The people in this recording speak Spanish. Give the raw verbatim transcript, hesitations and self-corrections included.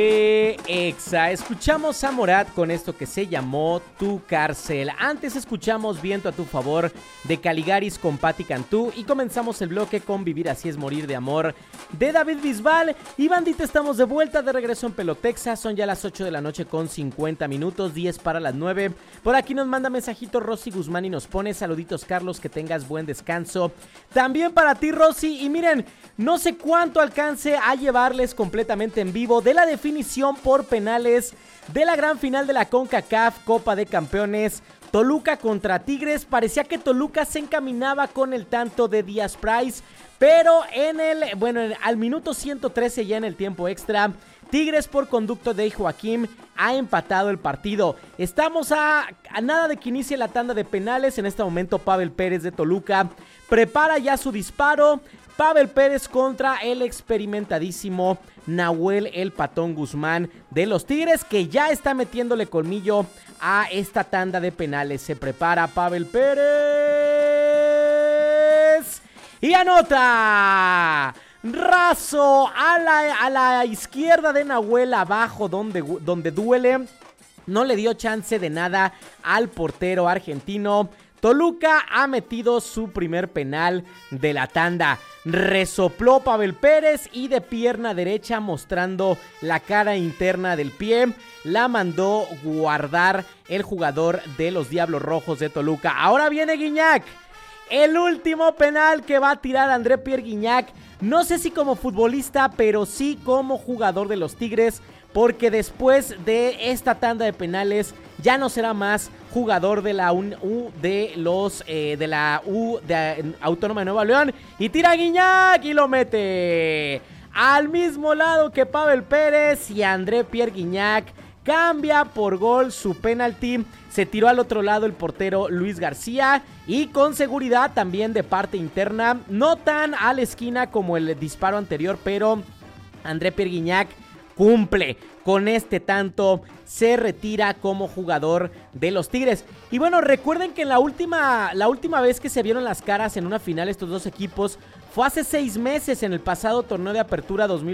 Eh, Exa, escuchamos a Morat con esto que se llamó Tu Cárcel. Antes escuchamos Viento a tu favor de Caligaris con Patti Cantú y comenzamos el bloque con Vivir así es morir de amor de David Bisbal. Y bandita, estamos de vuelta, de regreso en Pelotexa. Son ya las ocho de la noche con cincuenta minutos, diez para las nueve. Por aquí nos manda mensajito Rosy Guzmán y nos pone saluditos Carlos, que tengas buen descanso. También para ti, Rosy. Y miren, no sé cuánto alcance a llevarles completamente en vivo de la definición por penales de la gran final de la CONCACAF Copa de Campeones, Toluca contra Tigres. Parecía que Toluca se encaminaba con el tanto de Díaz Price, pero en el, bueno, al minuto ciento trece, ya en el tiempo extra, Tigres, por conducto de Joaquín, ha empatado el partido. Estamos a, a nada de que inicie la tanda de penales. En este momento Pavel Pérez de Toluca prepara ya su disparo. Pavel Pérez contra el experimentadísimo Nahuel El Patón Guzmán de los Tigres, que ya está metiéndole colmillo a esta tanda de penales. Se prepara Pavel Pérez y anota. Raso a la, a la izquierda de Nahuel, abajo donde, donde duele. No le dio chance de nada al portero argentino. Toluca ha metido su primer penal de la tanda. Resopló Pavel Pérez y de pierna derecha, mostrando la cara interna del pie, la mandó guardar el jugador de los Diablos Rojos de Toluca. Ahora viene Guiñac. El último penal que va a tirar André Pierre Guiñac. No sé si como futbolista, pero sí como jugador de los Tigres, porque después de esta tanda de penales ya no será más jugador de la U, U de los eh, de la U de Autónoma de Nuevo León. Y tira Guiñac y lo mete al mismo lado que Pavel Pérez, y André Pierre Guiñac cambia por gol su penalti. Se tiró al otro lado el portero Luis García, y con seguridad también de parte interna, no tan a la esquina como el disparo anterior, pero André Pierre Guiñac cumple con este tanto, se retira como jugador de los Tigres. Y bueno, recuerden que en la última, la última vez que se vieron las caras en una final estos dos equipos fue hace seis meses, en el pasado torneo de apertura dos mil